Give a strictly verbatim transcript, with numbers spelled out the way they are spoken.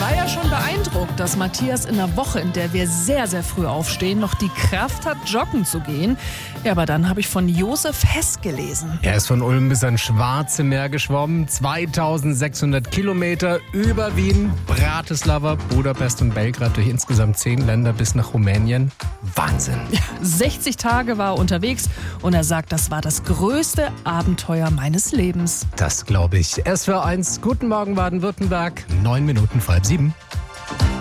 war ja schon beeindruckt, dass Matthias in einer Woche, in der wir sehr, sehr früh aufstehen, noch die Kraft hat, joggen zu gehen. Ja, aber dann habe ich von Josef Hess gelesen. Er ist von Ulm bis ans Schwarze Meer geschwommen. zweitausendsechshundert Kilometer über Wien, Bratislava, Budapest und Belgrad durch insgesamt zehn Länder bis nach Rumänien. Wahnsinn. Ja, sechzig Tage war er unterwegs und er sagt, das war das größte Abenteuer meines Lebens. Das glaube ich. S W R eins, guten Morgen Baden-Württemberg, neun Minuten vor halb sieben.